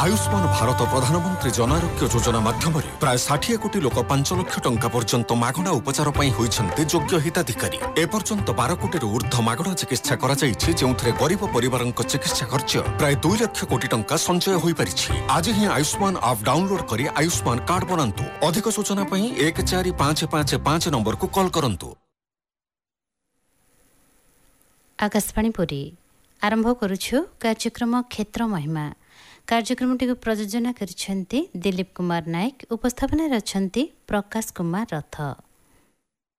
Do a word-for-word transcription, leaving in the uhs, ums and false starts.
आयुष्मान भारत प्रधानमंत्री जन आरोग्य योजना माध्यम प्राय षाठी कोटी लोक पांच लाख टंका पर्यंत मागणा उपचार होइछन्ते योग्य हिताधिकारी। एपर्यंत बारह कोटी ऊर्ध्व मागणा चिकित्सा करा जायछि, जेउथरे गरीब परिवारक चिकित्सा खर्च प्राय दुई लाख कोटी टंका संचय होई परिछि। आज ही आयुष्मान ऐप डाउनलोड करी आयुष्मान कार्ड बनांतु। अधिक सूचना पई एक चार पाँच पाँच पाँच नंबर को कॉल करंतु। आकाशवाणी पुरी आरंभ करुछु कार्यक्रम क्षेत्र महिमा। कार्यक्रमटी को प्रयोजना करिसेंती दिलीप कुमार नायक। उपस्थापन रचंती प्रकाश कुमार रथ।